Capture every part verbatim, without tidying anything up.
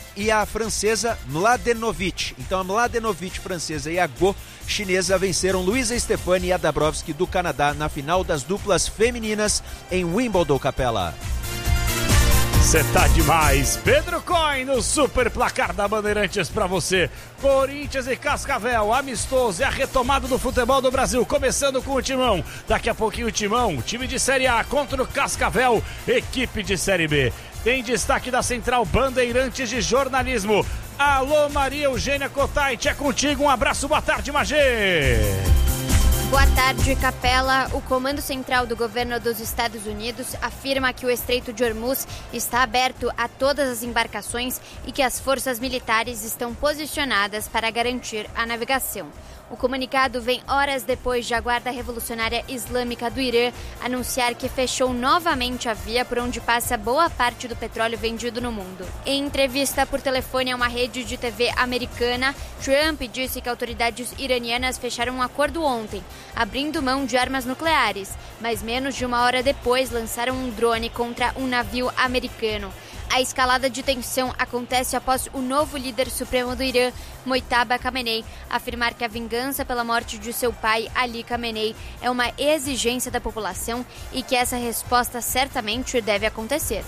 e a francesa Mladenovic. Então a Mladenovic francesa e a Go chinesa venceram Luísa Stefani e a Dabrowski do Canadá na final das duplas femininas em Wimbledon, Capela. Você tá demais. Pedro Coin no super placar da Bandeirantes pra você. Corinthians e Cascavel, amistoso, é a retomada do futebol do Brasil, começando com o Timão. Daqui a pouquinho o Timão, time de Série A contra o Cascavel, equipe de Série B. Tem destaque da Central Bandeirantes de Jornalismo. Alô, Maria Eugênia Cotait, é contigo. Um abraço, boa tarde, Magê. Boa tarde, Capela. O Comando Central do Governo dos Estados Unidos afirma que o Estreito de Hormuz está aberto a todas as embarcações e que as forças militares estão posicionadas para garantir a navegação. O comunicado vem horas depois de a Guarda Revolucionária Islâmica do Irã anunciar que fechou novamente a via por onde passa boa parte do petróleo vendido no mundo. Em entrevista por telefone a uma rede de T V americana, Trump disse que autoridades iranianas fecharam um acordo ontem, abrindo mão de armas nucleares, mas menos de uma hora depois lançaram um drone contra um navio americano. A escalada de tensão acontece após o novo líder supremo do Irã, Mojtaba Khamenei, afirmar que a vingança pela morte de seu pai, Ali Khamenei, é uma exigência da população e que essa resposta certamente deve acontecer.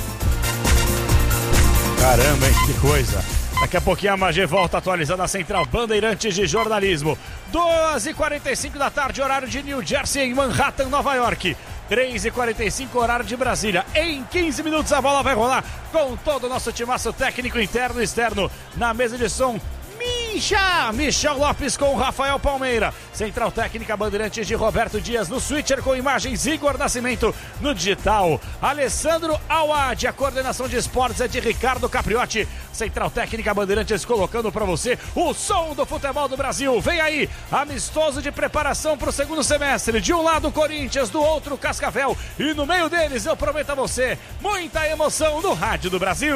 Caramba, hein? Que coisa! Daqui a pouquinho a Magê volta atualizando a Central Bandeirantes de Jornalismo. duas e quarenta e cinco da tarde, horário de New Jersey, em Manhattan, Nova York. três e quarenta e cinco, horário de Brasília. Em quinze minutos a bola vai rolar com todo o nosso timaço técnico interno e externo. Na mesa de som, Misha, Michel Lopes com Rafael Palmeira. Central Técnica Bandeirantes de Roberto Dias no switcher com imagens, Igor Nascimento no digital. Alessandro Awad, a coordenação de esportes é de Ricardo Capriotti. Central Técnica Bandeirantes colocando para você o som do futebol do Brasil. Vem aí, amistoso de preparação para o segundo semestre. De um lado Corinthians, do outro Cascavel. E no meio deles, eu prometo a você, muita emoção no Rádio do Brasil.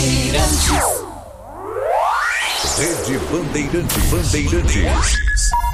Bandeirantes. Rede Bandeirantes. Bandeirantes.